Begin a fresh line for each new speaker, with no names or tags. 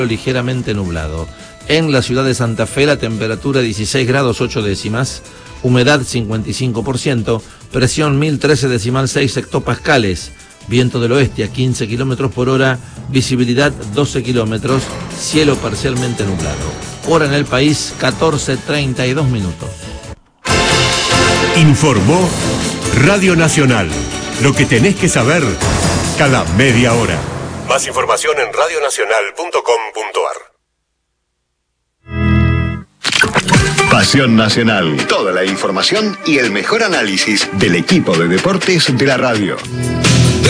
ligeramente nublado. En la ciudad de Santa Fe la temperatura 16 grados 8 décimas, humedad 55%, presión 1013,6 hectopascales, viento del oeste a 15 kilómetros por hora, visibilidad 12 kilómetros, cielo parcialmente nublado. Hora en el país 14:32 minutos.
Informó Radio Nacional. Lo que tenés que saber cada media hora. Más información en radionacional.com.ar. Pasión Nacional. Toda la información y el mejor análisis del equipo de deportes de la radio.